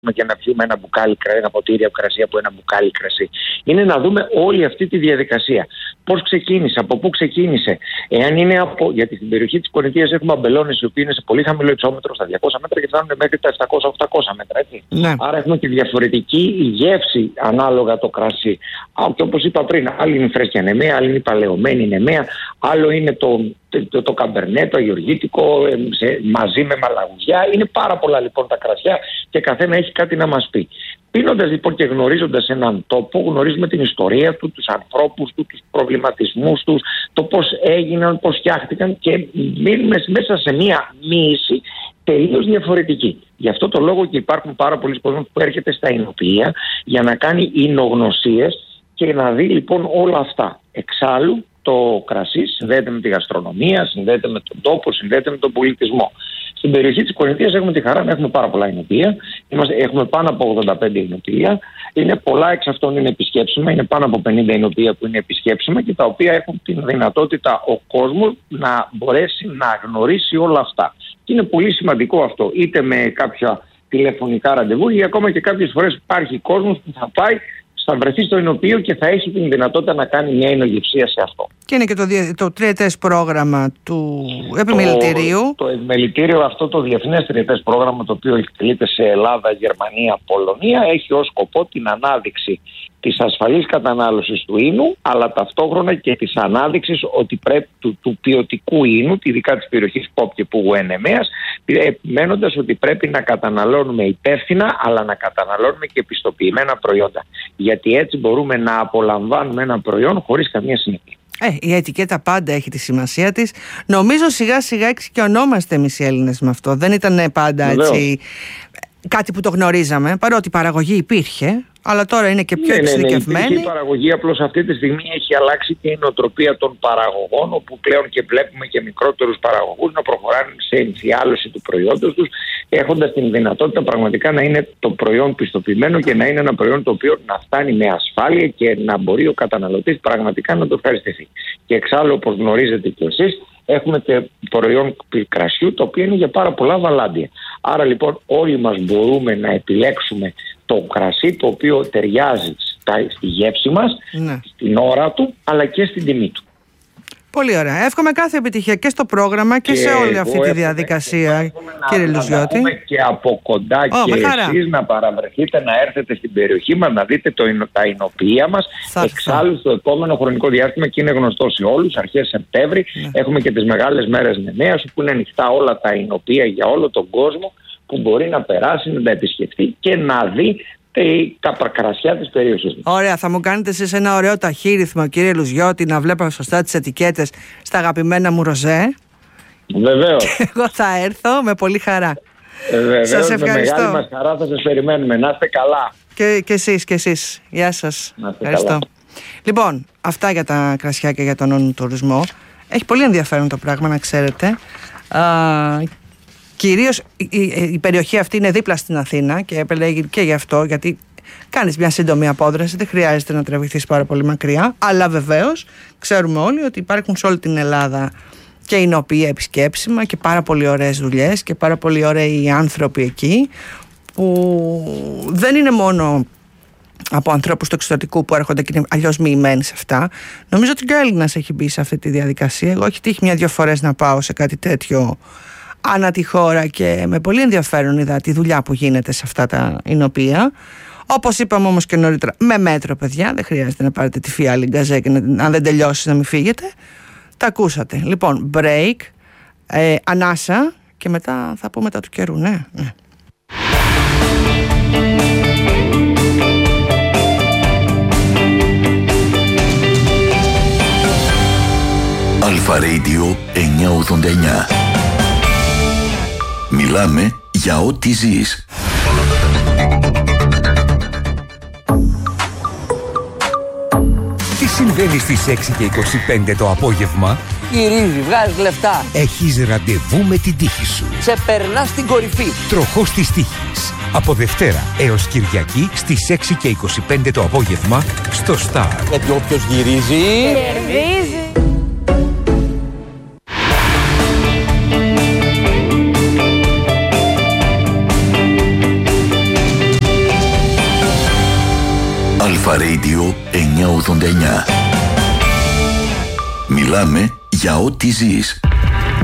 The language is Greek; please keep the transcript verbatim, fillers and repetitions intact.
και να πιούμε ένα μπουκάλι κρασί, ένα ποτήρι από κρασί από ένα μπουκάλι κρασί. Είναι να δούμε όλη αυτή τη διαδικασία. Πώς ξεκίνησε, από πού ξεκίνησε. Εάν είναι από. Γιατί στην περιοχή της Κορινθίας έχουμε αμπελώνες οι οποίοι είναι σε πολύ χαμηλό υψόμετρο, στα διακόσια μέτρα και φτάνουν μέχρι τα επτακόσια με οχτακόσια μέτρα. Έτσι. Ναι. Άρα έχουμε και διαφορετική γεύση ανάλογα το κρασί. Και όπως είπα πριν, άλλη είναι η φρέσκια νεμαία, άλλη είναι η παλαιωμένη νεμαία, άλλο είναι το. Το, το καμπερνέ, το αγιοργίτικο, ε, σε, μαζί με μαλαγουδιά. Είναι πάρα πολλά λοιπόν τα κρασιά και καθένα έχει κάτι να μας πει. Πίνοντας λοιπόν και γνωρίζοντας έναν τόπο, γνωρίζουμε την ιστορία του, τους ανθρώπους του, τους προβληματισμούς τους, το πώς έγιναν, πώς φτιάχτηκαν και μείνουμε μέσα σε μία μοίηση τελείως διαφορετική. Γι' αυτό το λόγο και υπάρχουν πάρα πολλοί κόσμοι που έρχεται στα εινοποιεία για να κάνει εινογνωσίες και να δει λοιπόν όλα αυτά. Εξάλλου, το κρασί συνδέεται με τη γαστρονομία, συνδέεται με τον τόπο, συνδέεται με τον πολιτισμό. Στην περιοχή της Κορινθίας έχουμε τη χαρά να έχουμε πάρα πολλά εινοποιεία. Έχουμε πάνω από ογδόντα πέντε εινοποιεία. Είναι πολλά εξ αυτών είναι επισκέψιμα. Είναι πάνω από πενήντα εινοποιεία που είναι επισκέψιμα και τα οποία έχουν την δυνατότητα ο κόσμος να μπορέσει να γνωρίσει όλα αυτά. Και είναι πολύ σημαντικό αυτό, είτε με κάποια τηλεφωνικά ραντεβού ή ακόμα και κάποιες φορές υπάρχει κόσμος που θα πάει, θα βρεθεί στο εινοποιείο και θα έχει την δυνατότητα να κάνει μια εινογευσία σε αυτό. Και είναι και το, το τριετές πρόγραμμα του επιμελητηρίου. Το, το επιμελητήριο, αυτό το διεθνές τριετές πρόγραμμα, το οποίο εκτελείται σε Ελλάδα, Γερμανία, Πολωνία, έχει ως σκοπό την ανάδειξη της ασφαλής κατανάλωσης του ίνου, αλλά ταυτόχρονα και της ανάδειξης ότι πρέπει, του, του ποιοτικού ίνου, ειδικά της περιοχής Πόπ και Πούγου Ενεμέας, επιμένοντας ότι πρέπει να καταναλώνουμε υπεύθυνα, αλλά να καταναλώνουμε και επιστοποιημένα προϊόντα. Γιατί έτσι μπορούμε να απολαμβάνουμε ένα προϊόν χωρίς καμία συνέπεια. Ε, η ετικέτα πάντα έχει τη σημασία της. Νομίζω σιγά σιγά εξοικειωνόμαστε εμείς οι Έλληνες με αυτό. Δεν ήταν πάντα έτσι κάτι που το γνωρίζαμε, παρότι η παραγωγή υπήρχε, αλλά τώρα είναι και πιο ναι, εξειδικευμένη. Ναι, ναι, η παραγωγή απλώς αυτή τη στιγμή έχει αλλάξει και η νοοτροπία των παραγωγών, όπου πλέον και βλέπουμε και μικρότερους παραγωγούς να προχωράνε σε εμφιάλωση του προϊόντος τους, έχοντας την δυνατότητα πραγματικά να είναι το προϊόν πιστοποιημένο και να είναι ένα προϊόν το οποίο να φτάνει με ασφάλεια και να μπορεί ο καταναλωτής πραγματικά να το ευχαριστηθεί. Και εξάλλου, όπως γνωρίζετε κι εσείς, έχουμε το προϊόν κρασιού, το οποίο είναι για πάρα πολλά βαλάντια. Άρα λοιπόν όλοι μας μπορούμε να επιλέξουμε το κρασί το οποίο ταιριάζει στη γεύση μας, ναι, στην ώρα του, αλλά και στην τιμή του. Πολύ ωραία. Εύχομαι κάθε επιτυχία και στο πρόγραμμα και, και σε όλη αυτή τη διαδικασία, κύριε Λουζιώτη. Να και από κοντά oh, και εσείς να παραβρεθείτε, να έρθετε στην περιοχή μας, να δείτε το, τα εινοποιεία μας. Θα Εξάλλου στο επόμενο χρονικό διάστημα, και είναι γνωστό σε όλους, αρχές Σεπτέμβρη, ναι, έχουμε και τις μεγάλες μέρες Νεμαίας, που είναι ανοιχτά όλα τα εινοποιεία για όλο τον κόσμο, που μπορεί να περάσει, να τα επισκεφτεί και να δει τα κρασιά της περιοχής. Ωραία, θα μου κάνετε εσείς ένα ωραίο ταχύρυθμο, κύριε Λουζιώτη, να βλέπω σωστά τις ετικέτες στα αγαπημένα μου ροζέ. Βεβαίως. Και εγώ θα έρθω με πολύ χαρά. Ε, βεβαίως, σας ευχαριστώ. Με μεγάλη μας χαρά θα σας περιμένουμε. Να είστε καλά. Και, και εσείς, και εσείς. Γεια σας. Να είστε ευχαριστώ. Καλά. Λοιπόν, αυτά για τα κρασιά και για τον όνου τουρισμό. Έχει πολύ ενδιαφέρον το πράγμα, να ξέρετε. Α, Κυρίως η, η, η περιοχή αυτή είναι δίπλα στην Αθήνα και επελέγει και γι' αυτό, γιατί κάνεις μια σύντομη απόδραση, δεν χρειάζεται να τραβηχθείς πάρα πολύ μακριά, αλλά βεβαίως ξέρουμε όλοι ότι υπάρχουν σε όλη την Ελλάδα και εινοποιεία επισκέψιμα και πάρα πολύ ωραίες δουλειές και πάρα πολύ ωραίοι άνθρωποι εκεί, που δεν είναι μόνο από ανθρώπους του εξωτερικού που έρχονται και είναι αλλιώς μοιημένοι σε αυτά. Νομίζω ότι και ο Έλληνας έχει μπει σε αυτή τη διαδικασία. Εγώ έχει τύχει μια-δυο φορές να πάω σε κάτι τέτοιο ανά τη χώρα και με πολύ ενδιαφέρον είδα τη δουλειά που γίνεται σε αυτά τα εινοποιεία. Όπως είπαμε όμως και νωρίτερα, με μέτρο, παιδιά, δεν χρειάζεται να πάρετε τη φιάλη γκαζέ και να, αν δεν τελειώσει να μην φύγετε. Τα ακούσατε. Λοιπόν, break, ε, ανάσα και μετά θα πούμε τα του καιρού, ναι. ναι. Αλφα Radio εννιακόσια ογδόντα εννιά. Μιλάμε για ό,τι ζεις. Τι συμβαίνει στις έξι και είκοσι πέντε το απόγευμα? Γυρίζει, βγάζει λεφτά. Έχεις ραντεβού με την τύχη σου. Σε περνά στην κορυφή. Τροχός της τύχης. Από Δευτέρα έως Κυριακή στις έξι και είκοσι πέντε το απόγευμα στο Star. Γιατί όποιος γυρίζει... κερδίζει. Αλφα Radio εννιακόσια ογδόντα εννιά. Μιλάμε για ό,τι ζεις.